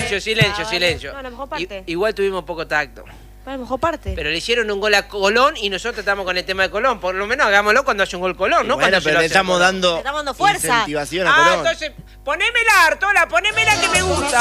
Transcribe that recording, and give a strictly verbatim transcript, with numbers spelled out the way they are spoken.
Silencio, silencio, Ah, silencio. no, la mejor parte. I- igual tuvimos poco tacto. La mejor parte. Pero le hicieron un gol a Colón y nosotros estamos con el tema de Colón. Por lo menos hagámoslo cuando hace un gol Colón, Y ¿no? bueno, cuando se pero lo le hace estamos Colón. dando Le estamos dando fuerza. incentivación a Ah, Colón. entonces, ponémela, Artola, ponémela que me gusta.